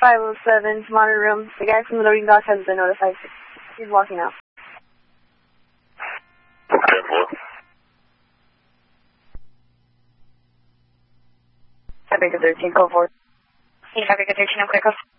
507, monitor room. The guy from the loading dock has been notified. He's walking out. Okay, boy. Traffic 13, code 4. Traffic 13, I'm clear, code.